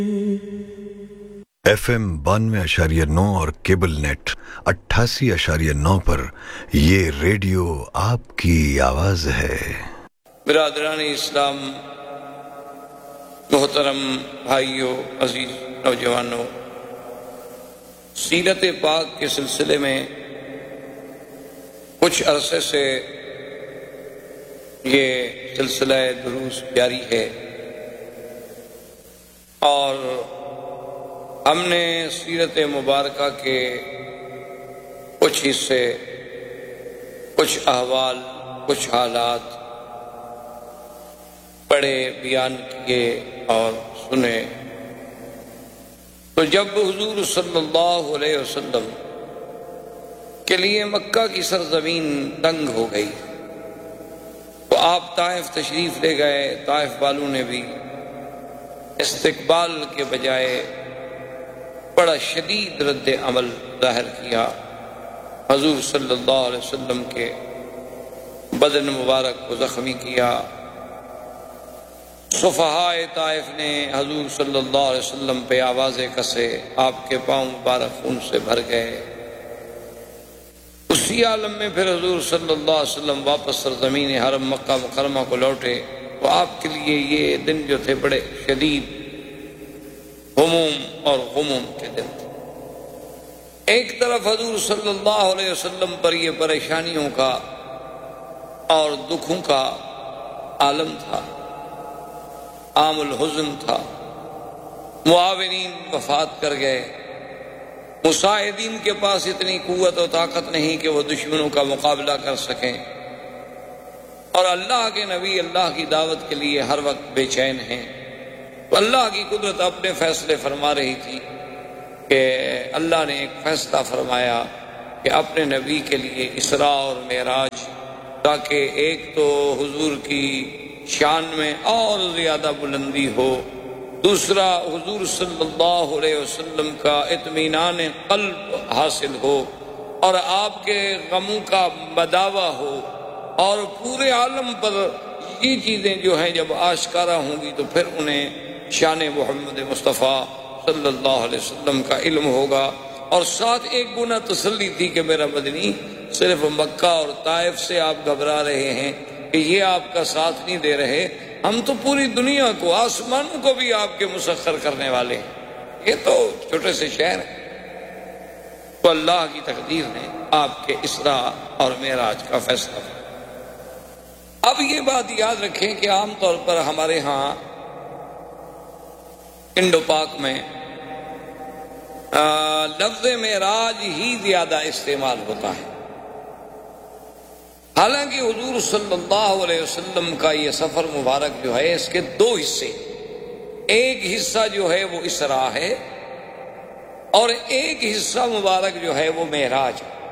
FM 92.9 اور cable net 88.9 پر یہ radio آپ کی آواز ہے۔ برادران اسلام، محترم بھائیوں، عزیز نوجوانوں، سیرت پاک کے سلسلے میں کچھ عرصے سے یہ سلسلہ دروس جاری ہے اور ہم نے سیرت مبارکہ کے کچھ حصے، کچھ احوال، کچھ حالات پڑھے، بیان کیے اور سنے۔ تو جب حضور صلی اللہ علیہ وسلم کے لیے مکہ کی سرزمین تنگ ہو گئی تو آپ طائف تشریف لے گئے۔ طائف والوں نے بھی استقبال کے بجائے بڑا شدید رد عمل ظاہر کیا، حضور صلی اللہ علیہ وسلم کے بدن مبارک کو زخمی کیا۔ صفحائے طائف نے حضور صلی اللہ علیہ وسلم پہ آوازیں کسے، آپ کے پاؤں مبارک خون سے بھر گئے۔ اسی عالم میں پھر حضور صلی اللہ علیہ وسلم واپس سرزمین حرم مکہ مکرمہ کو لوٹے تو آپ کے لیے یہ دن جو تھے بڑے شدید ہموم اور غموم کے دن تھے۔ ایک طرف حضور صلی اللہ علیہ وسلم پر یہ پریشانیوں کا اور دکھوں کا عالم تھا، عام الحزن تھا، معاونین وفات کر گئے، مساعدین کے پاس اتنی قوت و طاقت نہیں کہ وہ دشمنوں کا مقابلہ کر سکیں، اور اللہ کے نبی اللہ کی دعوت کے لیے ہر وقت بے چین ہیں۔ تو اللہ کی قدرت اپنے فیصلے فرما رہی تھی کہ اللہ نے ایک فیصلہ فرمایا کہ اپنے نبی کے لیے اسراء اور معراج، تاکہ ایک تو حضور کی شان میں اور زیادہ بلندی ہو، دوسرا حضور صلی اللہ علیہ وسلم کا اطمینان قلب حاصل ہو اور آپ کے غموں کا بداوا ہو، اور پورے عالم پر یہ چیزیں جو ہیں جب آشکارا ہوں گی تو پھر انہیں شان محمد مصطفیٰ صلی اللہ علیہ وسلم کا علم ہوگا۔ اور ساتھ ایک گناہ تسلی تھی کہ میرا مدنی، صرف مکہ اور طائف سے آپ گھبرا رہے ہیں کہ یہ آپ کا ساتھ نہیں دے رہے، ہم تو پوری دنیا کو، آسمانوں کو بھی آپ کے مسخر کرنے والے ہیں، یہ تو چھوٹے سے شہر ہیں۔ تو اللہ کی تقدیر نے آپ کے اسراء اور معراج کا فیصلہ کیا۔ اب یہ بات یاد رکھیں کہ عام طور پر ہمارے ہاں انڈو پاک میں لفظ معراج ہی زیادہ استعمال ہوتا ہے، حالانکہ حضور صلی اللہ علیہ وسلم کا یہ سفر مبارک جو ہے اس کے دو حصے، ایک حصہ جو ہے وہ اسراء ہے اور ایک حصہ مبارک جو ہے وہ معراج ہے۔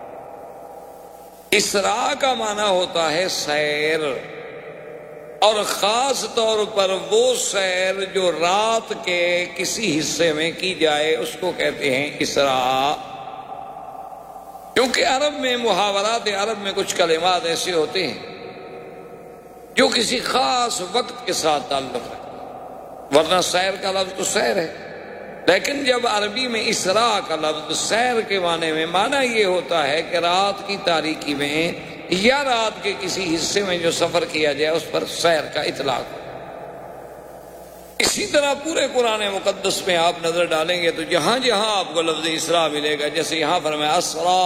اسراء کا معنی ہوتا ہے سیر، اور خاص طور پر وہ سیر جو رات کے کسی حصے میں کی جائے اس کو کہتے ہیں اسراء۔ کیونکہ عرب میں، محاورات عرب میں کچھ کلمات ایسے ہوتے ہیں جو کسی خاص وقت کے ساتھ تعلق رکھتے ہیں، ورنہ سیر کا لفظ تو سیر ہے، لیکن جب عربی میں اسراء کا لفظ سیر کے معنی میں معنی یہ ہوتا ہے کہ رات کی تاریکی میں یا رات کے کسی حصے میں جو سفر کیا جائے اس پر سیر کا اطلاق ہو۔ اسی طرح پورے قرآن مقدس میں آپ نظر ڈالیں گے تو جہاں جہاں آپ کو لفظ اسراء ملے گا، جیسے یہاں فرمایا اسراء